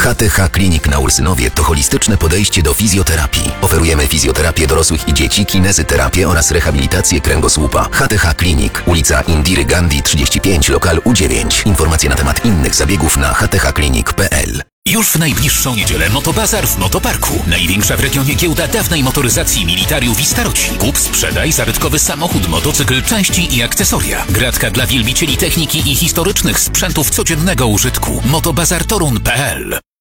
HTH Klinik na Ursynowie to holistyczne podejście do fizjoterapii. Oferujemy fizjoterapię dorosłych i dzieci, kinezyterapię oraz rehabilitację kręgosłupa. HTH Klinik, ulica Indiry Gandhi 35, lokal U9. Informacje na temat innych zabiegów na hthklinik.pl. Już w najbliższą niedzielę Motobazar w Motoparku. Największa w regionie giełda dawnej motoryzacji Militariów i Staroci. Kup, sprzedaj zabytkowy samochód, motocykl, części i akcesoria. Gratka dla wielbicieli techniki i historycznych sprzętów codziennego użytku. Motobazartorun.pl